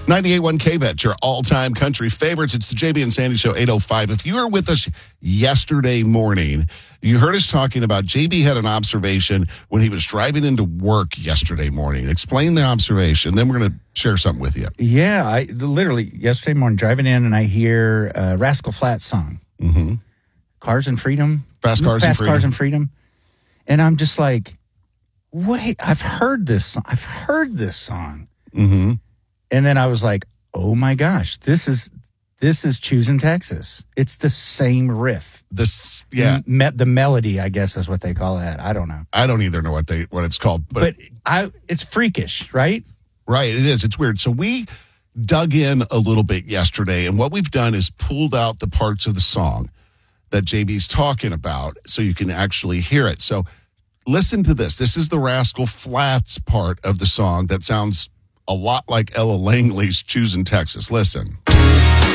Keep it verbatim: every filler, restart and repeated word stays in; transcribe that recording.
ninety-eight point one K-Bet, your all-time country favorites. It's the J B and Sandy Show, eight oh five. If you were with us yesterday morning, you heard us talking about J B had an observation when he was driving into work yesterday morning. Explain the observation, then we're going to share something with you. Yeah, I literally, yesterday morning, driving in, and I hear uh, Rascal Flatts song. Mm-hmm. Cars and Freedom. Fast Cars Fast and Freedom. Cars and Freedom. And I'm just like, wait, I've heard this song. I've heard this song. Mm-hmm. And then I was like, oh my gosh, this is this is Choosing Texas. It's the same riff. This, yeah. Me- the melody, I guess, is what they call that. I don't know. I don't either know what they what it's called. But, But I, it's freakish, right? right, it is. It's weird. So we dug in a little bit yesterday, and what we've done is pulled out the parts of the song that J B's talking about so you can actually hear it. So listen to this. This is the Rascal Flatts part of the song that sounds a lot like Ella Langley's Choosing Texas. Listen.